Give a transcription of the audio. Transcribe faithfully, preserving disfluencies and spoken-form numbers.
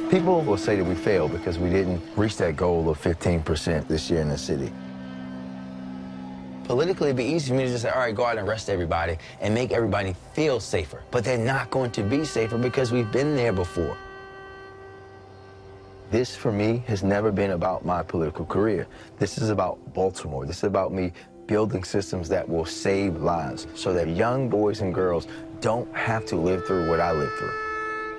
People will say that we failed because we didn't reach that goal of fifteen percent this year in the city. Politically, it'd be easy for me to just say, all right, go out and arrest everybody and make everybody feel safer. But they're not going to be safer because we've been there before. This, for me, has never been about my political career. This is about Baltimore. This is about me building systems that will save lives so that young boys and girls don't have to live through what I lived through.